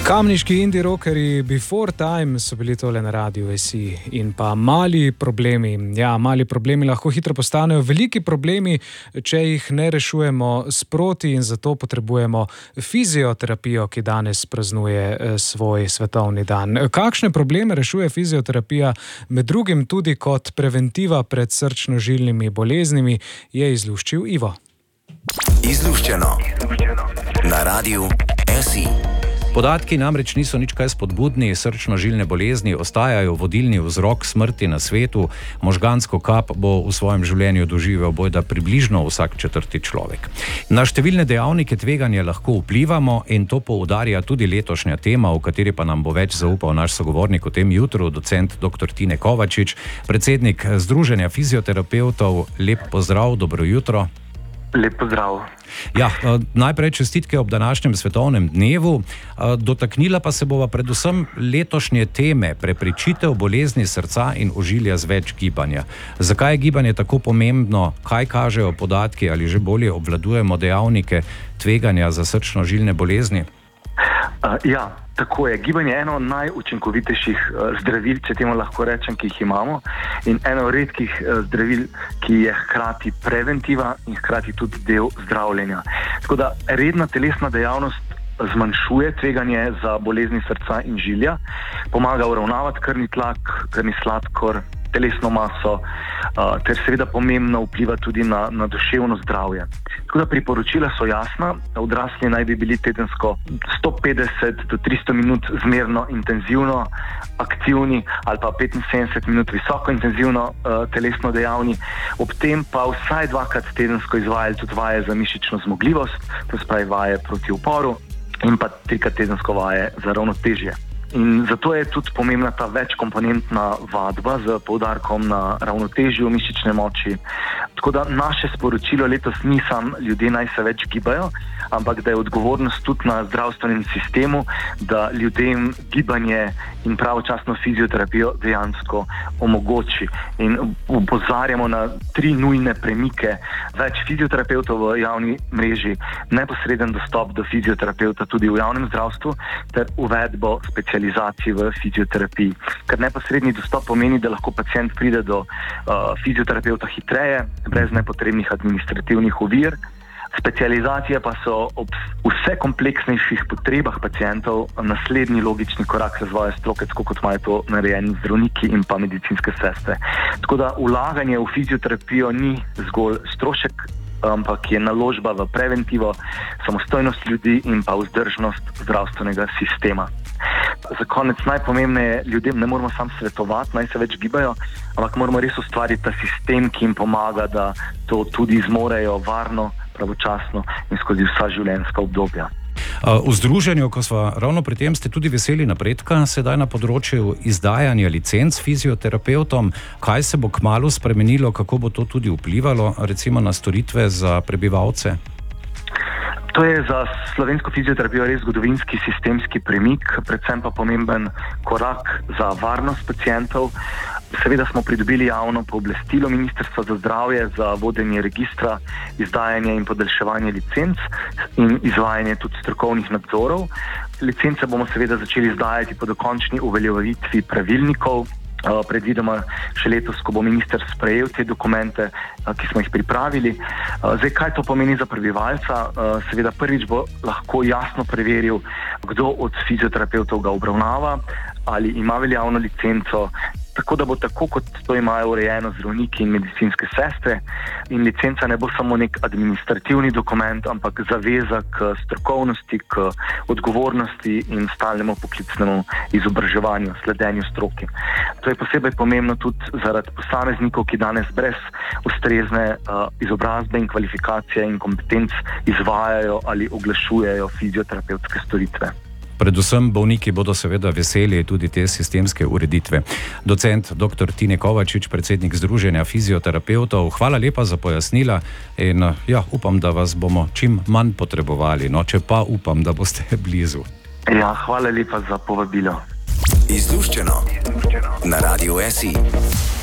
Kamniški indie rockeri Before Time so bili tole na Radiu SI in pa mali problemi. Ja, mali problemi lahko hitro postanejo veliki problemi, če jih ne rešujemo sproti, in zato potrebujemo fizioterapijo, ki danes praznuje svoj svetovni dan. Kakšne probleme rešuje fizioterapija, med drugim tudi kot preventiva pred srčno-žilnimi boleznimi, je izluščil Ivo. Izluščeno na Radiu SI. Podatki namreč niso nič kaj spodbudni, srčno-žilne bolezni ostajajo vodilni vzrok smrti na svetu, možgansko kap bo v svojem življenju doživel bojda približno vsak četrti človek. Na številne dejavnike tveganja lahko vplivamo in to poudarja tudi letošnja tema, v kateri pa nam bo več zaupal naš sogovornik v tem jutru, docent dr. Tine Kovačič, predsednik Združenja fizioterapevtov. Lep pozdrav, dobro jutro. Lep pozdrav. Ja, najprej čestitke ob današnjem svetovnem dnevu. Dotaknila pa se bova predvsem letošnje teme preprečitev bolezni srca in ožilja z več gibanja. Zakaj je gibanje tako pomembno? Kaj kažejo podatki? Ali že bolje obvladujemo dejavnike tveganja za srčno-žilne bolezni? Ja, tako je. Gibanje je eno najučinkovitejših zdravil, če temu lahko rečem, ki jih imamo, in eno redkih zdravil, ki je hkrati preventiva in hkrati tudi del zdravljenja. Tako da redna telesna dejavnost zmanjšuje tveganje za bolezni srca in žilja, pomaga uravnavati krvni tlak, krvni sladkor, telesno maso, ter seveda pomembno vpliva tudi na duševno zdravje. Tako da priporočila so jasna, odrasli naj bi bili tedensko 150 do 300 minut zmerno intenzivno aktivni ali pa 75 minut visoko intenzivno telesno dejavni, ob tem pa vsaj dvakrat tedensko izvajali tudi vaje za mišično zmogljivost, to se pravi vaje proti uporu, in pa trikrat tedensko vaje za ravnotežje. In zato je tudi pomembna ta večkomponentna vadba z poudarkom na ravnotežju, mišične moči. Tako da naše sporočilo letos ni samo ljudje naj se več gibajo, ampak da je odgovornost tudi na zdravstvenem sistemu, da ljudem gibanje in pravočasno fizioterapijo dejansko omogoči. In opozarjamo na 3 nujne premike: več fizioterapevtov v javni mreži, neposreden dostop do fizioterapeuta tudi v javnem zdravstvu ter uvedbo specializacij v fizioterapiji. Ker neposredni dostop pomeni, da lahko pacient pride do fizioterapeuta hitreje, brez nepotrebnih administrativnih ovir. Specializacije pa so ob vse kompleksnejših potrebah pacientov naslednji logični korak razvoja stroke, tako kot imajo to narejeni zdravniki in pa medicinske sestre. Tako da vlaganje v fizioterapijo ni zgolj strošek, ampak je naložba v preventivo, samostojnost ljudi in pa vzdržnost zdravstvenega sistema. Za konec najpomembneje, ljudem ne moramo samo svetovati, naj se več gibajo, ampak moramo res ustvariti ta sistem, ki jim pomaga, da to tudi zmorejo varno, pravočasno in skozi vsa življenjska obdobja. V združenju, ko smo ravno pri tem, ste tudi veseli napredka sedaj na področju izdajanja licenc fizioterapeutom. Kaj se bo kmalu spremenilo, kako bo to tudi vplivalo recimo na storitve za prebivalce? To je za slovensko fizioterapijo res zgodovinski sistemski premik, predvsem pa pomemben korak za varnost pacientov. Seveda smo pridobili javno pooblastilo Ministrstva za zdravje za vodenje registra, izdajanje in podaljševanje licenc in izvajanje tudi strokovnih nadzorov. Licence bomo seveda začeli izdajati po dokončni uveljavitvi pravilnikov, predvidoma še letos, ko bo minister sprejel te dokumente, ki smo jih pripravili. Zdaj, kaj to pomeni za prebivalca? Seveda prvič bo lahko jasno preveril, kdo od fizioterapevtov ga obravnava, ali ima veljavno licenco, tako da bo tako, kot to imajo urejeno zdravniki in medicinske sestre. In licenca ne bo samo nek administrativni dokument, ampak zaveza k strokovnosti, k odgovornosti in stalnemu poklicnemu izobraževanju, sledenju stroki. To je posebej pomembno tudi zaradi posameznikov, ki danes brez ustrezne izobrazbe in kvalifikacije in kompetenc izvajajo ali oglašujejo fizioterapevtske storitve. Predvsem bolniki bodo seveda veseli tudi te sistemske ureditve. Docent dr. Tine Kovačič, predsednik Združenja fizioterapevtov, hvala lepa za pojasnila in upam, da vas bomo čim manj potrebovali, če pa upam, da boste blizu. Ja, hvala lepa za povabilo. Izluščeno na Radiu SI.